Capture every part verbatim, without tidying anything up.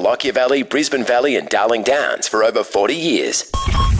Lockyer Valley, Brisbane Valley and Darling Downs for over forty years.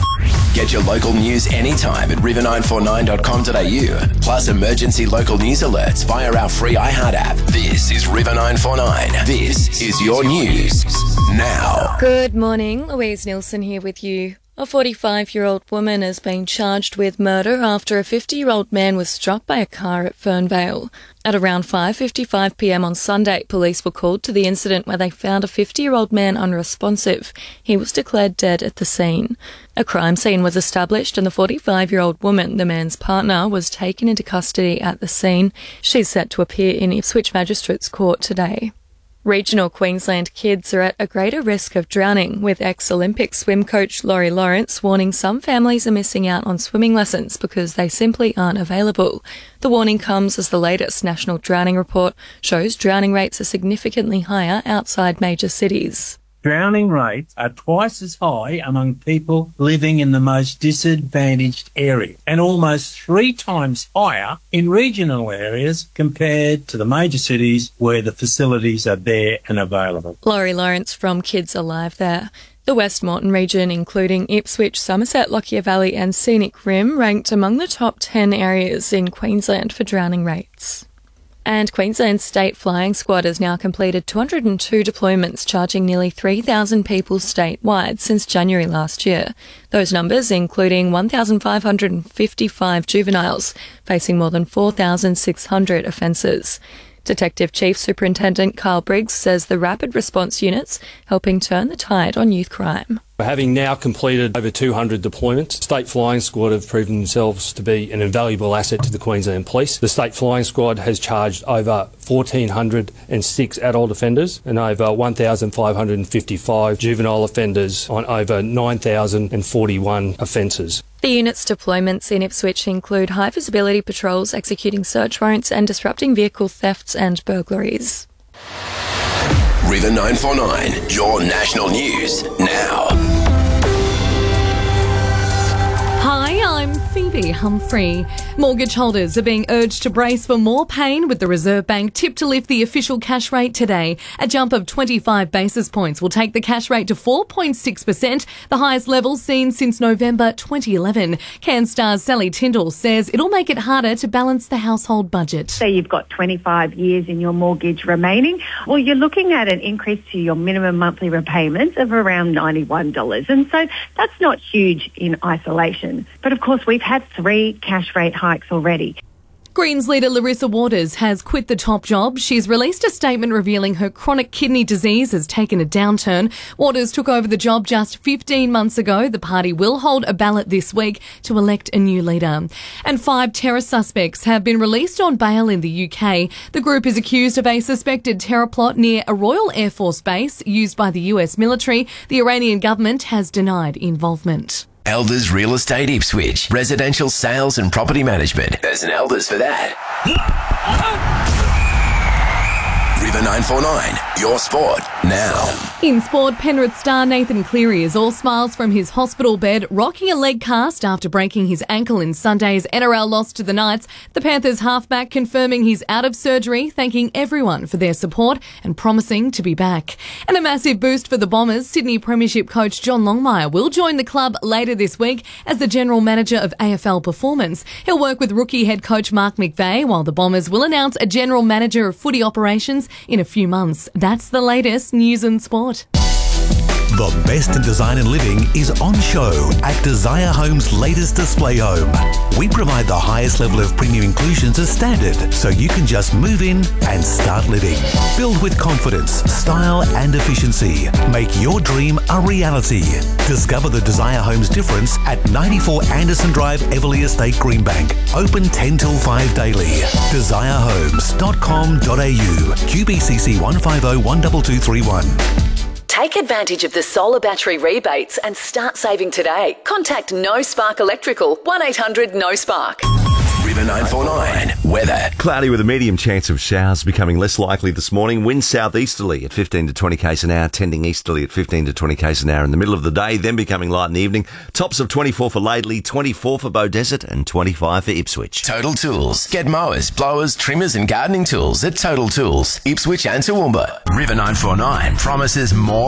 Get your local news anytime at river nine four nine dot com dot a u, plus emergency local news alerts via our free iHeart app. This is River nine four nine. This is your news now. Good morning, Louise Nielsen here with you. A forty-five-year-old woman has been charged with murder after a fifty-year-old man was struck by a car at Fernvale. At around five fifty-five p m on Sunday, police were called to the incident where they found a fifty-year-old man unresponsive. He was declared dead at the scene. A crime scene was established and the forty-five-year-old woman, the man's partner, was taken into custody at the scene. She's set to appear in Ipswich Magistrates Court today. Regional Queensland kids are at a greater risk of drowning, with ex-Olympic swim coach Laurie Lawrence warning some families are missing out on swimming lessons because they simply aren't available. The warning comes as the latest national drowning report shows drowning rates are significantly higher outside major cities. Drowning rates are twice as high among people living in the most disadvantaged areas and almost three times higher in regional areas compared to the major cities where the facilities are there and available. Laurie Lawrence from Kids Alive there. The West Moreton region, including Ipswich, Somerset, Lockyer Valley and Scenic Rim, ranked among the top ten areas in Queensland for drowning rates. And Queensland's State Flying Squad has now completed two hundred two deployments, charging nearly three thousand people statewide since January last year. Those numbers including one thousand five hundred fifty-five juveniles, facing more than four thousand six hundred offences. Detective Chief Superintendent Carl Briggs says the rapid response units helping turn the tide on youth crime. Having now completed over two hundred deployments, State Flying Squad have proven themselves to be an invaluable asset to the Queensland Police. The State Flying Squad has charged over one thousand four hundred six adult offenders and over one thousand five hundred fifty-five juvenile offenders on over nine thousand forty-one offences. The unit's deployments in Ipswich include high-visibility patrols executing search warrants and disrupting vehicle thefts and burglaries. River nine four nine, your national news now. Hi, I'm Phoebe Humphrey. Mortgage holders are being urged to brace for more pain with the Reserve Bank tipped to lift the official cash rate today. A jump of twenty-five basis points will take the cash rate to four point six percent, the highest level seen since November twenty eleven. CanStar's Sally Tyndall says it'll make it harder to balance the household budget. Say you've got twenty-five years in your mortgage remaining, well, you're looking at an increase to your minimum monthly repayments of around ninety-one dollars. And so that's not huge in isolation. But of course, we've had three cash rate hikes already. Greens leader Larissa Waters has quit the top job. She's released a statement revealing her chronic kidney disease has taken a downturn. Waters took over the job just fifteen months ago. The party will hold a ballot this week to elect a new leader. And five terror suspects have been released on bail in the U K. The group is accused of a suspected terror plot near a Royal Air Force base used by the U S military. The Iranian government has denied involvement. Elders Real Estate Ipswich. Residential sales and property management. There's an Elders for that. River nine four nine, your sport now. In sport, Penrith star Nathan Cleary is all smiles from his hospital bed, rocking a leg cast after breaking his ankle in Sunday's N R L loss to the Knights. The Panthers halfback confirming he's out of surgery, thanking everyone for their support and promising to be back. And a massive boost for the Bombers. Sydney Premiership coach John Longmire will join the club later this week as the general manager of A F L Performance. He'll work with rookie head coach Mark McVeigh, while the Bombers will announce a general manager of footy operations in a few months. That's the latest news and sport. The best in design and living is on show at Desire Home's latest display home. We provide the highest level of premium inclusions as standard, so you can just move in and start living. Build with confidence, style and efficiency. Make your dream a reality. Discover the Desire Home's difference at ninety-four Anderson Drive, Everleigh Estate, Greenbank. Open ten till five daily. desire homes dot com dot a u. Q B C C one five zero one two two three one. Take advantage of the solar battery rebates and start saving today. Contact No Spark Electrical, one eight hundred no spark. River nine four nine, weather. Cloudy with a medium chance of showers, becoming less likely this morning. Winds southeasterly at fifteen to twenty k's an hour, tending easterly at fifteen to twenty k's an hour in the middle of the day, then becoming light in the evening. Tops of twenty-four for Laidley, twenty-four for Beaudesert and twenty-five for Ipswich. Total Tools. Get mowers, blowers, trimmers and gardening tools at Total Tools, Ipswich and Toowoomba. River nine four nine promises more